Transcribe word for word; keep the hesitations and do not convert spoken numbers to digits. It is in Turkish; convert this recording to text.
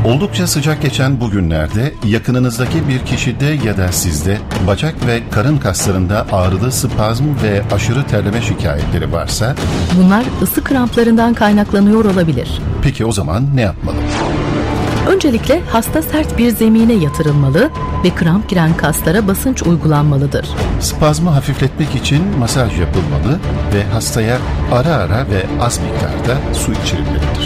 Oldukça sıcak geçen bu günlerde yakınınızdaki bir kişide ya da sizde bacak ve karın kaslarında ağrılı spazm ve aşırı terleme şikayetleri varsa, bunlar ısı kramplarından kaynaklanıyor olabilir. peki o zaman ne yapmalı? Öncelikle hasta sert bir zemine yatırılmalı ve kramp giren kaslara basınç uygulanmalıdır. Spazmı hafifletmek için masaj yapılmalı ve hastaya ara ara ve az miktarda su içirilmelidir.